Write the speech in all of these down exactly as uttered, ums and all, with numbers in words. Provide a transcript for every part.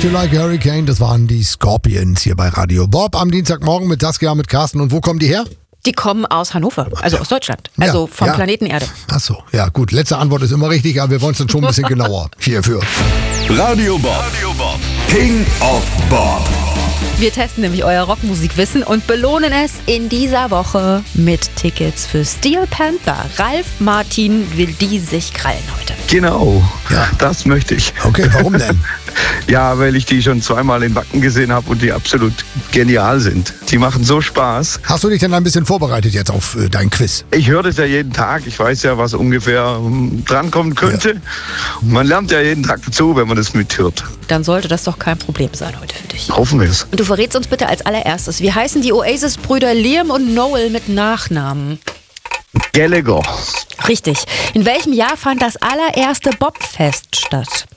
You Like a Hurricane, das waren die Scorpions hier bei Radio Bob am Dienstagmorgen mit Saskia, mit Carsten. Und wo kommen die her? Die kommen aus Hannover, also aus Deutschland, also Ja, vom ja. Planeten Erde. Ach so, ja gut. Letzte Antwort ist immer richtig, aber wir wollen es dann schon ein bisschen genauer hierfür. Radio Bob. Radio Bob. King of Bob. Wir testen nämlich euer Rockmusikwissen und belohnen es in dieser Woche mit Tickets für Steel Panther. Ralf Martin will die sich krallen heute. Genau, Ja. das möchte ich. Okay, warum denn? Ja, weil ich die schon zweimal in Wacken gesehen habe und die absolut genial sind. Die machen so Spaß. Hast du dich denn ein bisschen vorbereitet jetzt auf äh, dein Quiz? Ich höre das ja jeden Tag. Ich weiß ja, was ungefähr um, drankommen könnte. Man lernt ja jeden Tag dazu, wenn man das mithört. Dann sollte das doch kein Problem sein heute für dich. Hoffen wir es. Und du verrätst uns bitte als allererstes, wie heißen die Oasis-Brüder Liam und Noel mit Nachnamen? Gallagher. Richtig. In welchem Jahr fand das allererste Bobfest statt?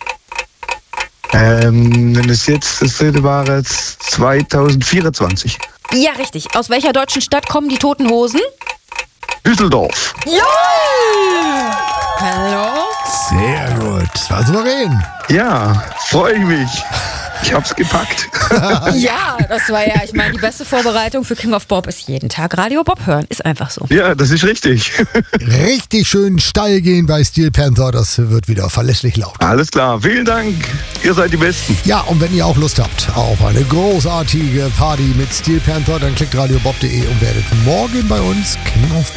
Ähm, wenn es jetzt, das dritte war jetzt zwanzig vierundzwanzig. Ja, richtig. Aus welcher deutschen Stadt kommen die Toten Hosen? Düsseldorf. Ja! Hallo? Sehr gut, das war souverän. Ja, freue ich mich. Ich hab's gepackt. Ja, das war ja, ich meine, die beste Vorbereitung für King of Bob ist jeden Tag Radio Bob hören. Ist einfach so. Ja, das ist richtig. Richtig schön steil gehen bei Steel Panther, das wird wieder verlässlich laut. Alles klar, vielen Dank. Ihr seid die Besten. Ja, und wenn ihr auch Lust habt auf eine großartige Party mit Steel Panther, dann klickt radiobob punkt de und werdet morgen bei uns King of